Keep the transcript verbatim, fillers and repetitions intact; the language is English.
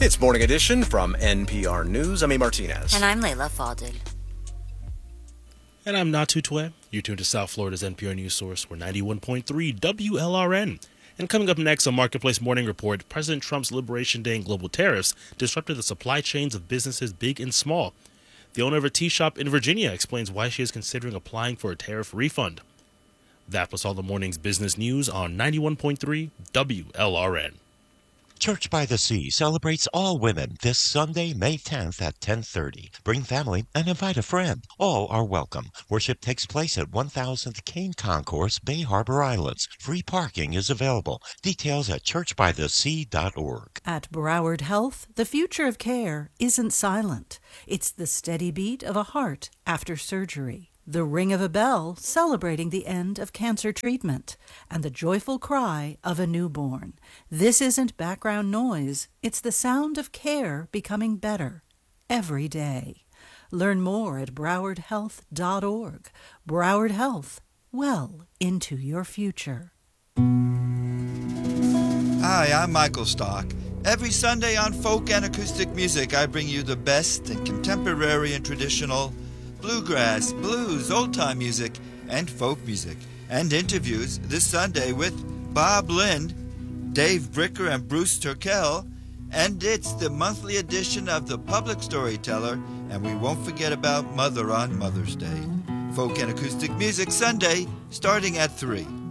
It's Morning Edition from N P R News. I'm A. Martinez. And I'm Layla Fadil. And I'm Natu Twe. You're tuned to South Florida's N P R News Source. We're ninety-one point three W L R N. And coming up next on Marketplace Morning Report, President Trump's Liberation Day and global tariffs disrupted the supply chains of businesses big and small. The owner of a tea shop in Virginia explains why she is considering applying for a tariff refund. That was all the morning's business news on ninety-one point three W L R N. Church by the Sea celebrates all women this Sunday, May tenth at ten thirty. Bring family and invite a friend. All are welcome. Worship takes place at one thousandth Kane Concourse, Bay Harbor Islands. Free parking is available. Details at church by the sea dot org. At Broward Health, the future of care isn't silent. It's the steady beat of a heart after surgery, the ring of a bell celebrating the end of cancer treatment, and the joyful cry of a newborn. This isn't background noise. It's the sound of care becoming better every day. Learn more at broward health dot org. Broward Health, well into your future. Hi, I'm Michael Stock. Every Sunday on Folk and Acoustic Music, I bring you the best in contemporary and traditional bluegrass, blues, old-time music, and folk music, and interviews this Sunday with Bob Lind, Dave Bricker, and Bruce Turkel, and it's the monthly edition of The Public Storyteller, and we won't forget about Mother on Mother's Day. Folk and Acoustic Music Sunday, starting at three.